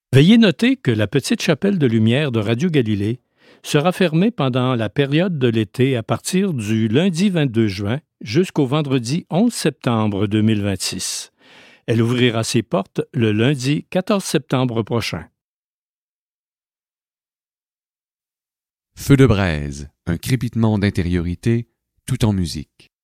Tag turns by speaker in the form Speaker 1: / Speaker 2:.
Speaker 1: Veuillez noter que la petite chapelle de lumière de Radio Galilée sera fermée pendant la période de l'été à partir du lundi 22 juin jusqu'au vendredi 11 septembre 2026. Elle ouvrira ses portes le lundi 14 septembre prochain.
Speaker 2: Feu de braise, un crépitement d'intériorité, tout en musique.